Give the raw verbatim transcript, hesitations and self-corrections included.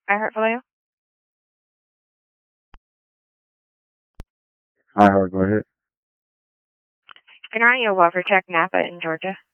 iHeartRadio. Hi, Howard, go ahead. Good morning, your Walker Tech Napa in Georgia.